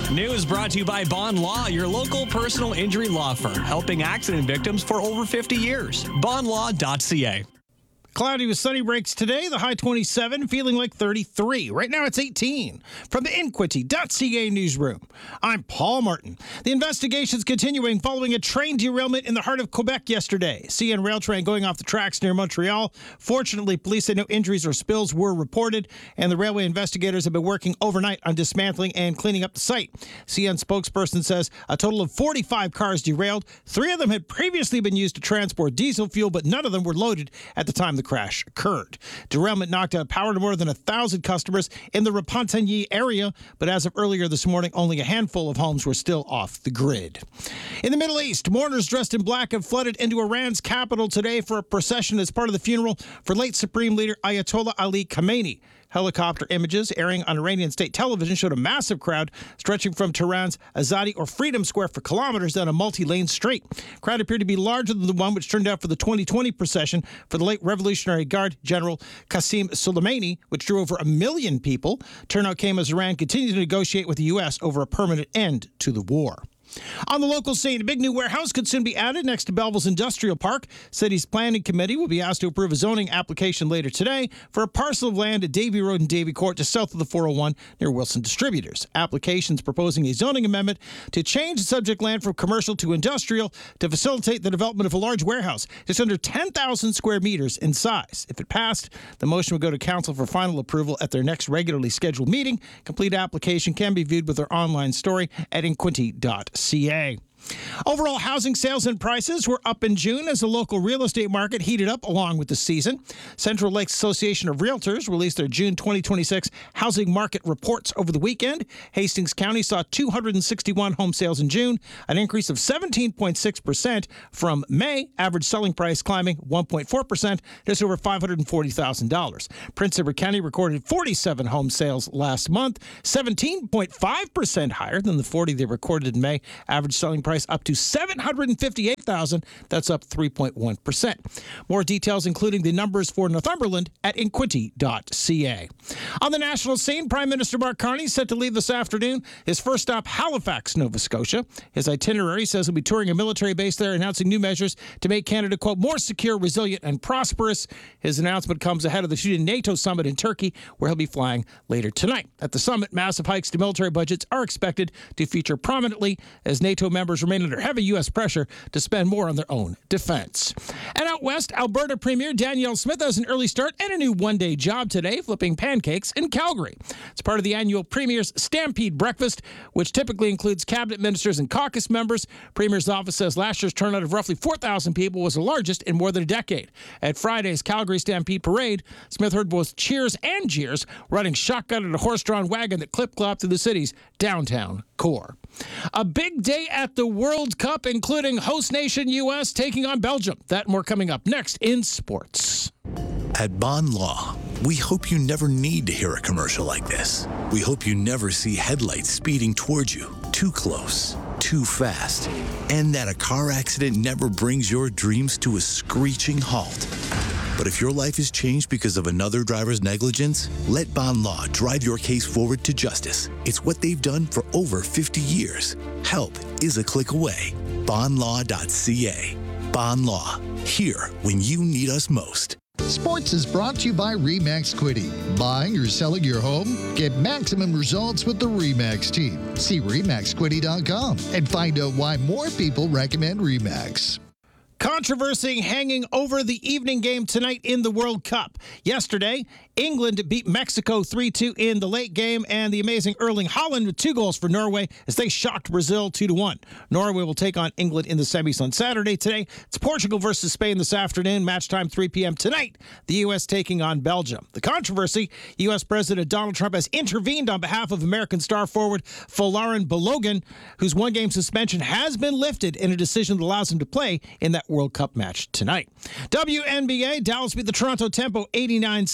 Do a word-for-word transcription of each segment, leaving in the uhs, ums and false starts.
News brought to you by Bond Law, your local personal injury law firm, helping accident victims for over fifty years. bond law dot c a. Cloudy with sunny breaks today. The high twenty-seven, feeling like thirty-three. Right now it's eighteen. From the Inquity dot c a newsroom, I'm Paul Martin. The investigation's continuing following a train derailment in the heart of Quebec yesterday. C N rail train going off the tracks near Montreal. Fortunately, police said no injuries or spills were reported, and the railway investigators have been working overnight on dismantling and cleaning up the site. C N spokesperson says a total of forty-five cars derailed. Three of them had previously been used to transport diesel fuel, but none of them were loaded at the time the crash occurred. Derailment knocked out power to more than a thousand customers in the Repentigny area, but as of earlier this morning, only a handful of homes were still off the grid. In the Middle East, mourners dressed in black have flooded into Iran's capital today for a procession as part of the funeral for late Supreme Leader Ayatollah Ali Khamenei. Helicopter images airing on Iranian state television showed a massive crowd stretching from Tehran's Azadi or Freedom Square for kilometers down a multi-lane street. Crowd appeared to be larger than the one which turned out for the twenty twenty procession for the late Revolutionary Guard General Qasem Soleimani, which drew over a million people. Turnout came as Iran continued to negotiate with the U S over a permanent end to the war. On the local scene, a big new warehouse could soon be added next to Belleville's Industrial Park. City's planning committee will be asked to approve a zoning application later today for a parcel of land at Davie Road and Davie Court just south of the four oh one near Wilson Distributors. Applications proposing a zoning amendment to change the subject land from commercial to industrial to facilitate the development of a large warehouse just under ten thousand square meters in size. If it passed, the motion would go to council for final approval at their next regularly scheduled meeting. Complete application can be viewed with their online story at inquity dot c a. Overall housing sales and prices were up in June as the local real estate market heated up along with the season. Central Lakes Association of Realtors released their June twenty twenty-six housing market reports over the weekend. Hastings County saw two hundred sixty-one home sales in June, an increase of seventeen point six percent from May, average selling price climbing one point four percent, just over five hundred forty thousand dollars. Prince Edward County recorded forty-seven home sales last month, seventeen point five percent higher than the forty they recorded in May, average selling price up to seven hundred fifty-eight thousand dollars. That's up three point one percent. More details, including the numbers for Northumberland, at inquity dot c a. On the national scene, Prime Minister Mark Carney is set to leave this afternoon. His first stop, Halifax, Nova Scotia. His itinerary says he'll be touring a military base there, announcing new measures to make Canada, quote, more secure, resilient, and prosperous. His announcement comes ahead of the Sweden NATO summit in Turkey, where he'll be flying later tonight. At the summit, massive hikes to military budgets are expected to feature prominently as NATO members remain under heavy U S pressure to spend more on their own defense. And out west, Alberta Premier Danielle Smith has an early start and a new one-day job today, flipping pancakes in Calgary. It's part of the annual Premier's Stampede Breakfast, which typically includes cabinet ministers and caucus members. Premier's office says last year's turnout of roughly four thousand people was the largest in more than a decade. At Friday's Calgary Stampede Parade, Smith heard both cheers and jeers, riding shotgun in a horse-drawn wagon that clip-clopped through the city's downtown core. A big day at the World Cup, including host nation U S taking on Belgium. That and more coming up next in sports. At Bond Law, we hope you never need to hear a commercial like this. We hope you never see headlights speeding towards you, too close, too fast, and that a car accident never brings your dreams to a screeching halt. But if your life is changed because of another driver's negligence, let Bond Law drive your case forward to justice. It's what they've done for over fifty years. Help is a click away. bond law dot c a. Bond Law, here when you need us most. Sports is brought to you by RE/MAX Quiddy. Buying or selling your home? Get maximum results with the RE/MAX team. See re max quiddy dot com and find out why more people recommend RE/MAX. Controversy hanging over the evening game tonight in the World Cup. Yesterday, England beat Mexico three two in the late game, and the amazing Erling Haaland with two goals for Norway as they shocked Brazil two to one. Norway will take on England in the semis on Saturday. Today, it's Portugal versus Spain this afternoon. Match time three p.m. tonight. The U S taking on Belgium. The controversy, U S. President Donald Trump has intervened on behalf of American star forward Folarin Balogun, whose one-game suspension has been lifted in a decision that allows him to play in that World Cup match tonight. W N B A, Dallas beat the Toronto Tempo eighty-nine seventy-six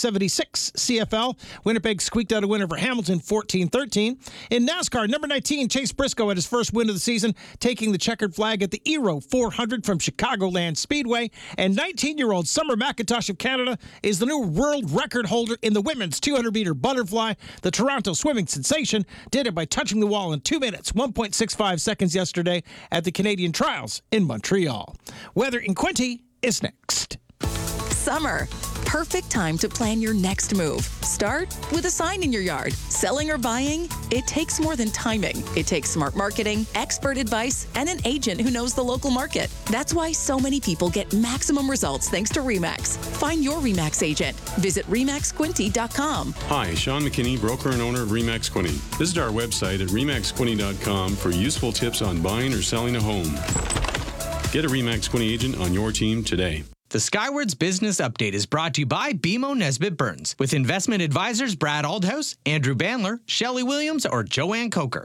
six. C F L, Winnipeg squeaked out a winner for Hamilton fourteen thirteen. In NASCAR, number nineteen, Chase Briscoe had his first win of the season, taking the checkered flag at the Aero four hundred from Chicagoland Speedway. And nineteen-year-old Summer McIntosh of Canada is the new world record holder in the women's two hundred meter butterfly. The Toronto swimming sensation did it by touching the wall in two minutes, one point six five seconds yesterday at the Canadian Trials in Montreal. Weather in Quinte is next. Summer. Perfect time to plan your next move. Start with a sign in your yard. Selling or buying? It takes more than timing. It takes smart marketing, expert advice, and an agent who knows the local market. That's why so many people get maximum results thanks to RE/MAX. Find your RE/MAX agent. Visit re max quinte dot com. Hi, Sean McKinney, broker and owner of RE/MAX Quinte. Visit our website at re max quinte dot com for useful tips on buying or selling a home. Get a RE/MAX Quinte agent on your team today. The Skywards Business Update is brought to you by B M O Nesbitt Burns, with investment advisors Brad Aldhouse, Andrew Bandler, Shelley Williams, or Joanne Coker.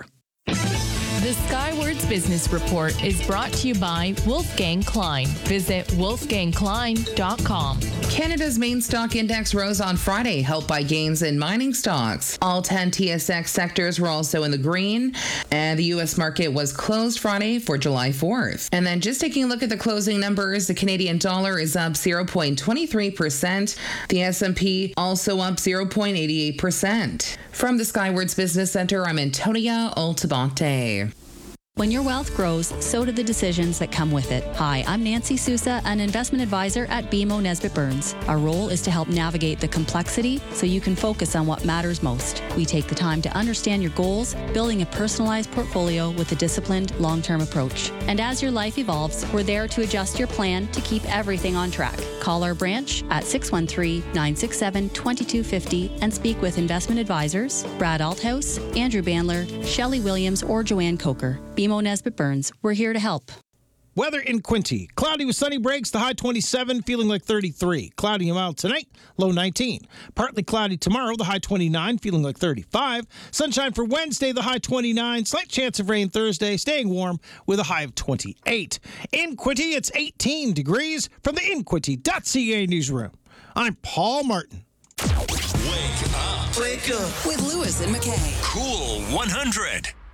The Skywards Business Report is brought to you by Wolfgang Klein. Visit wolfgang klein dot com. Canada's main stock index rose on Friday, helped by gains in mining stocks. All ten T S X sectors were also in the green, and the U S market was closed Friday for July fourth. And then just taking a look at the closing numbers, the Canadian dollar is up zero point two three percent. The S and P also up zero point eight eight percent. From the Skywards Business Center, I'm Antonia Altabante. When your wealth grows, so do the decisions that come with it. Hi, I'm Nancy Sousa, an investment advisor at B M O Nesbitt Burns. Our role is to help navigate the complexity so you can focus on what matters most. We take the time to understand your goals, building a personalized portfolio with a disciplined, long-term approach. And as your life evolves, we're there to adjust your plan to keep everything on track. Call our branch at six one three, nine six seven, two two five zero and speak with investment advisors Brad Althouse, Andrew Bandler, Shelley Williams, or Joanne Coker. B M O Nesbitt Burns. We're here to help. Weather in Quinte. Cloudy with sunny breaks, the high twenty-seven, feeling like thirty-three. Cloudy and mild tonight, low nineteen. Partly cloudy tomorrow, the high twenty-nine, feeling like thirty-five. Sunshine for Wednesday, the high twenty-nine. Slight chance of rain Thursday, staying warm with a high of twenty-eight. In Quinte, it's eighteen degrees from the in quinte dot c a newsroom. I'm Paul Martin. Wake up. Wake up with Lewis and McKay. Cool one hundred.